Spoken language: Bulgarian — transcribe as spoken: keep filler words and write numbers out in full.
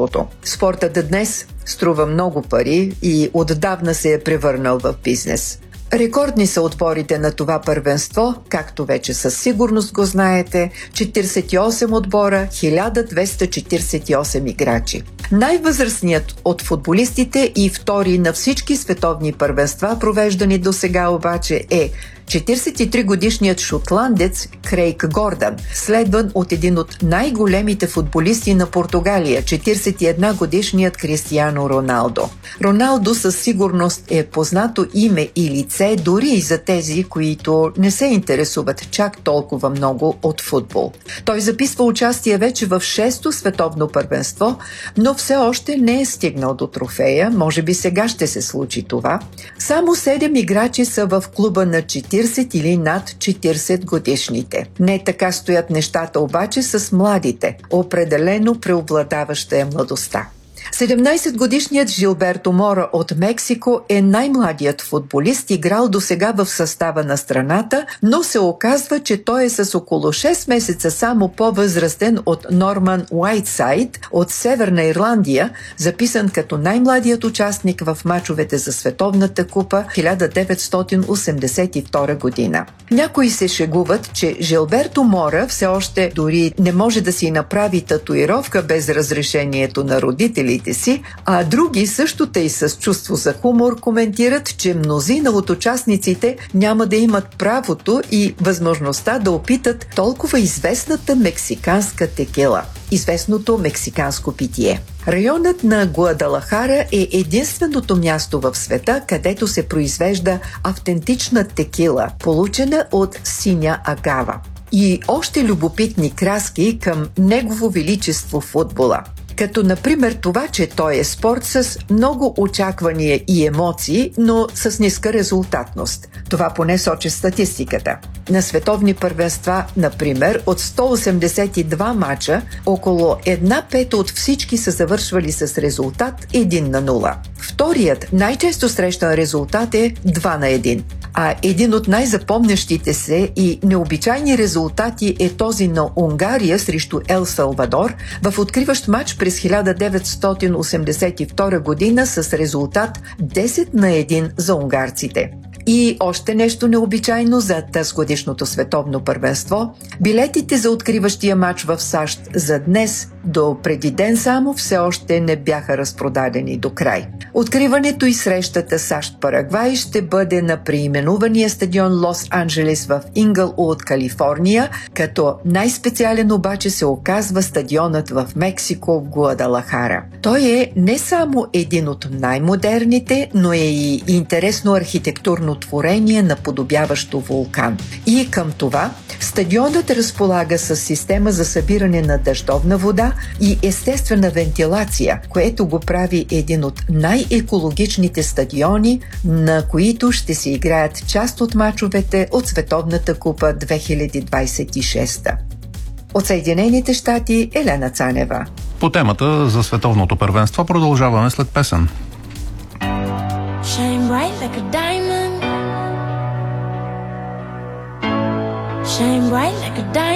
първенството. Спортът днес струва много пари и отдавна се е превърнал в бизнес. Рекордни са отборите на това първенство, както вече със сигурност го знаете, четиридесет и осем отбора, хиляда двеста четиридесет и осем играчи. Най-възрастният от футболистите и втори на всички световни първенства, провеждани до сега обаче, е четиридесет и три годишният шотландец Крейг Гордан, следван от един от най-големите футболисти на Португалия, четиридесет и една годишният Кристиано Роналдо. Роналдо със сигурност е познато име и лице дори и за тези, които не се интересуват чак толкова много от футбол. Той записва участие вече в шесто световно първенство, но все още не е стигнал до трофея, може би сега ще се случи това. Само седем играчи са в клуба на четиридесет или над четиридесет годишните. Не така стоят нещата обаче с младите. Определено преобладаваща е младостта. седемнадесетгодишният Жилберто Мора от Мексико е най-младият футболист, играл досега в състава на страната, но се оказва, че той е с около шест месеца само по-възрастен от Норман Уайтсайд от Северна Ирландия, записан като най-младият участник в мачовете за Световната купа хиляда деветстотин осемдесет и втора година. Някои се шегуват, че Жилберто Мора все още дори не може да си направи татуировка без разрешението на родителите си, а други също тъй с чувство за хумор коментират, че мнозина от участниците няма да имат правото и възможността да опитат толкова известната мексиканска текила, известното мексиканско питие. Районът на Гуадалахара е единственото място в света, където се произвежда автентична текила, получена от синя агава. И още любопитни краски към негово величество футбола. Като, например, това, че той е спорт с много очаквания и емоции, но с ниска резултатност. Това поне сочи статистиката. На световни първенства, например, от сто осемдесет и два мача, около една пета от всички са завършвали с резултат един на нула. Вторият най-често срещан резултат е два на един. А един от най-запомнящите се и необичайни резултати е този на Унгария срещу Ел Салвадор в откриващ мач през хиляда деветстотин осемдесет и втора година с резултат десет на един за унгарците. И още нещо необичайно за тазгодишното световно първенство. Билетите за откриващия мач в САЩ за днес до преди ден само все още не бяха разпродадени до край. Откриването и срещата САЩ-Парагвай ще бъде на преименувания стадион Лос-Анджелес в Ингълуд, Калифорния, като най-специален обаче се оказва стадионът в Мексико в Гуадалахара. Той е не само един от най-модерните, но е и интересно архитектурно творение, наподобяващо вулкан. И към това стадионът разполага с система за събиране на дъждовна вода и естествена вентилация, което го прави един от най-екологичните стадиони, на които ще се играят част от мачовете от Световната купа две хиляди двадесет и шеста. От Съединените щати Елена Цанева. По темата за световното първенство продължаваме след песен. Shine bright like a diamond. Shine bright like a diamond.